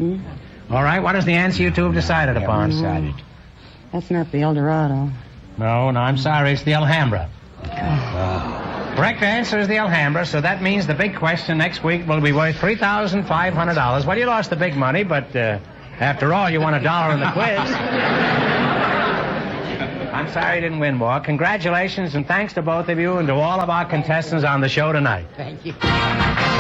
All right, what is the answer you two have decided upon? Decided. That's not the El Dorado. No, I'm sorry, it's the Alhambra. Correct answer is the Alhambra, so that means the big question next week will be worth $3,500. Well, you lost the big money, but after all, you won $1 in the quiz. I'm sorry you didn't win, Walt. Congratulations, and thanks to both of you and to all of our contestants on the show tonight. Thank you.